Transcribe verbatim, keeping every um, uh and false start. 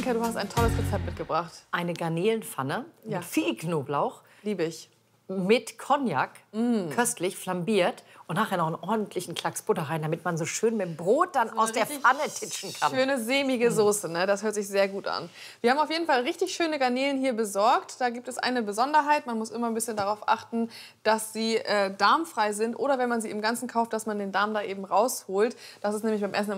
Anke, du hast ein tolles Rezept mitgebracht. Eine Garnelenpfanne Ja. mit viel Knoblauch, Liebe ich. mit Cognac, Mm. köstlich flambiert und nachher noch einen ordentlichen Klacks Butter rein, damit man so schön mit dem Brot dann aus der richtig Pfanne titschen kann. Schöne sämige Soße, ne? Das hört sich sehr gut an. Wir haben auf jeden Fall richtig schöne Garnelen hier besorgt. Da gibt es eine Besonderheit. Man muss immer ein bisschen darauf achten, dass sie äh, darmfrei sind oder wenn man sie im Ganzen kauft, dass man den Darm da eben rausholt. Das ist nämlich beim Essen